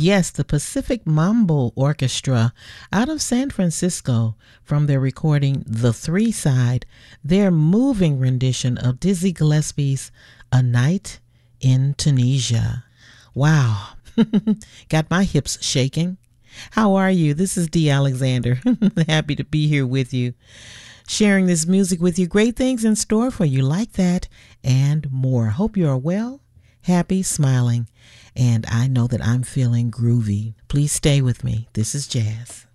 Yes, the Pacific Mambo Orchestra out of San Francisco from their recording The Three Side, their moving rendition of Dizzy Gillespie's A Night in Tunisia. Wow, got my hips shaking. How are you? This is Dee Alexander. Happy to be here with you, sharing this music with you. Great things in store for you like that and more. Hope you are well, happy, smiling, and I know that I'm feeling groovy. Please stay with me. This is Jazz.